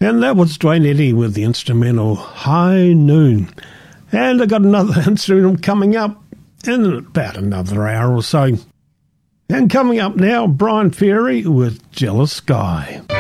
And that was Dwayne Eddy with the instrumental High Noon. And I got another instrumental coming up in about another hour or so. And coming up now, Brian Ferry with Jealous Sky.